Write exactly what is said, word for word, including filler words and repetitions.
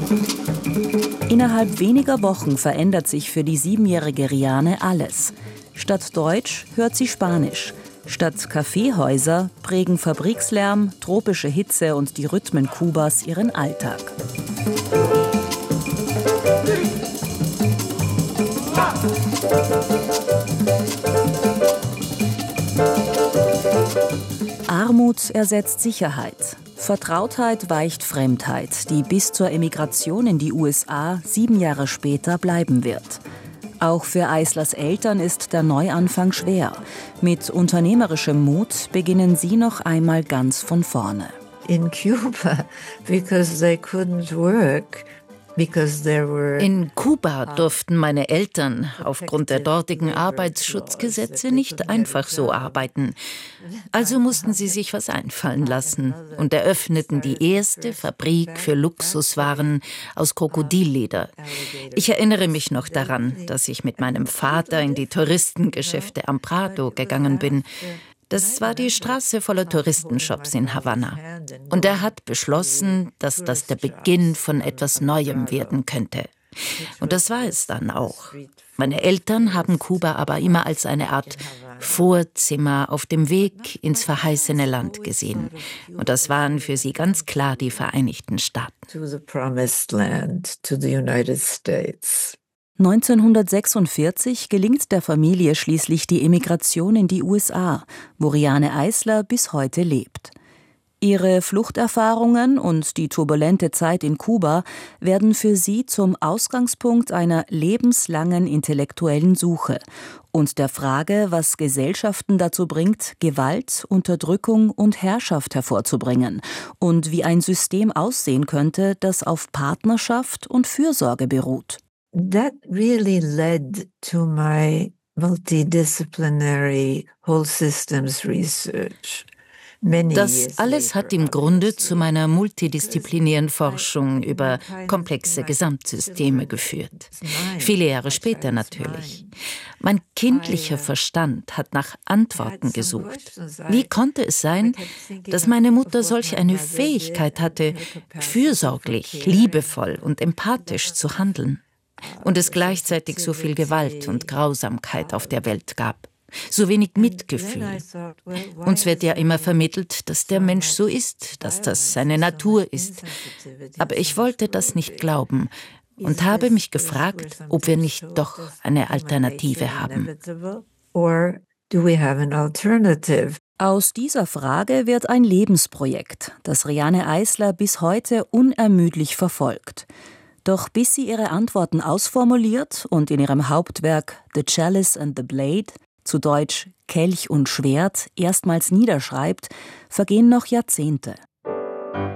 Innerhalb weniger Wochen verändert sich für die siebenjährige Riane alles. Statt Deutsch hört sie Spanisch. Statt Kaffeehäuser prägen Fabrikslärm, tropische Hitze und die Rhythmen Kubas ihren Alltag. Armut ersetzt Sicherheit. Vertrautheit weicht Fremdheit, die bis zur Emigration in die U S A sieben Jahre später bleiben wird. Auch für Eislers Eltern ist der Neuanfang schwer. Mit unternehmerischem Mut beginnen sie noch einmal ganz von vorne. In Cuba, because they couldn't work. In Kuba durften meine Eltern aufgrund der dortigen Arbeitsschutzgesetze nicht einfach so arbeiten. Also mussten sie sich was einfallen lassen und eröffneten die erste Fabrik für Luxuswaren aus Krokodilleder. Ich erinnere mich noch daran, dass ich mit meinem Vater in die Touristengeschäfte am Prado gegangen bin. Das war die Straße voller Touristenshops in Havanna. Und er hat beschlossen, dass das der Beginn von etwas Neuem werden könnte. Und das war es dann auch. Meine Eltern haben Kuba aber immer als eine Art Vorzimmer auf dem Weg ins verheißene Land gesehen. Und das waren für sie ganz klar die Vereinigten Staaten. neunzehnhundertsechsundvierzig gelingt der Familie schließlich die Emigration in die U S A, wo Riane Eisler bis heute lebt. Ihre Fluchterfahrungen und die turbulente Zeit in Kuba werden für sie zum Ausgangspunkt einer lebenslangen intellektuellen Suche und der Frage, was Gesellschaften dazu bringt, Gewalt, Unterdrückung und Herrschaft hervorzubringen und wie ein System aussehen könnte, das auf Partnerschaft und Fürsorge beruht. That really led to my multidisciplinary whole systems research. Das alles hat im Grunde zu meiner multidisziplinären Forschung über komplexe Gesamtsysteme geführt. Viele Jahre später natürlich. Mein kindlicher Verstand hat nach Antworten gesucht. Wie konnte es sein, dass meine Mutter solch eine Fähigkeit hatte, fürsorglich, liebevoll und empathisch zu handeln? Und es gleichzeitig so viel Gewalt und Grausamkeit auf der Welt gab. So wenig Mitgefühl. Uns wird ja immer vermittelt, dass der Mensch so ist, dass das seine Natur ist. Aber ich wollte das nicht glauben und habe mich gefragt, ob wir nicht doch eine Alternative haben. Aus dieser Frage wird ein Lebensprojekt, das Riane Eisler bis heute unermüdlich verfolgt. Doch bis sie ihre Antworten ausformuliert und in ihrem Hauptwerk The Chalice and the Blade, zu Deutsch Kelch und Schwert, erstmals niederschreibt, vergehen noch Jahrzehnte.